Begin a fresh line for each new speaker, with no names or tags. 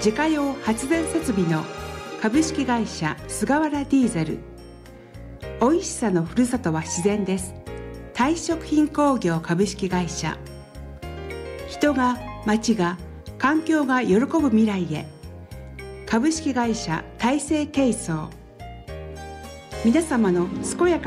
自家用発電設備の株式会社菅原ディーゼル。おいしさのふるさとは自然です。タイ食品工業株式会社。人が、町が、環境が喜ぶ未来へ。株式会社大成珪藻。皆様の健やか